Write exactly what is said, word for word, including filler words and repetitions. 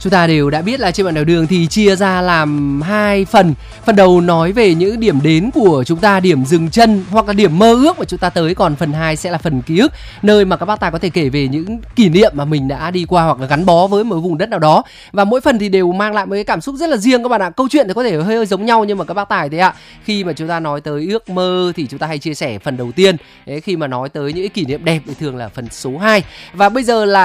Chúng ta đều đã biết là trên bản đảo đường thì chia ra làm hai phần. Phần đầu nói về những điểm đến của chúng ta, điểm dừng chân hoặc là điểm mơ ước mà chúng ta tới. Còn phần hai sẽ là phần ký ức, nơi mà các bác tài có thể kể về những kỷ niệm mà mình đã đi qua hoặc là gắn bó với một vùng đất nào đó. Và mỗi phần thì đều mang lại một cái cảm xúc rất là riêng các bạn ạ. Câu chuyện thì có thể hơi, hơi giống nhau nhưng mà các bác tài thế ạ. Khi mà chúng ta nói tới ước mơ thì chúng ta hay chia sẻ phần đầu tiên. Đấy, khi mà nói tới những kỷ niệm đẹp thì thường là phần số hai. Và bây giờ là